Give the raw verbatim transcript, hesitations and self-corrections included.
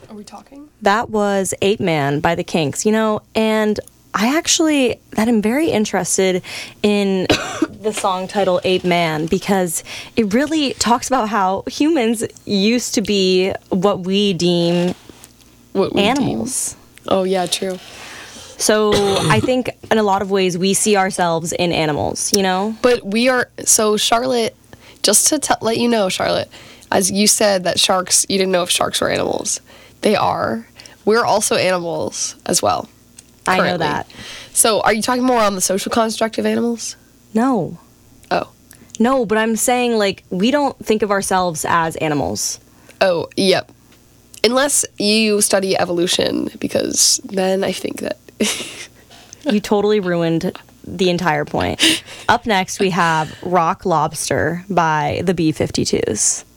are we talking? That was Ape Man by the Kinks, you know, and I actually, that I'm very interested in the song title Ape Man because it really talks about how humans used to be what we deem What we animals. Deem. Oh, yeah, true. So I think in a lot of ways we see ourselves in animals, you know? But we are, so Charlotte, just to t- let you know, Charlotte, as you said that sharks, you didn't know if sharks were animals. They are. We're also animals as well. I know currently. that. So are you talking more on the social construct of animals? No. Oh. No, but I'm saying, like, we don't think of ourselves as animals. Oh, yep. Unless you study evolution, because then I think that... You totally ruined the entire point. Up next, we have Rock Lobster by the B fifty-twos.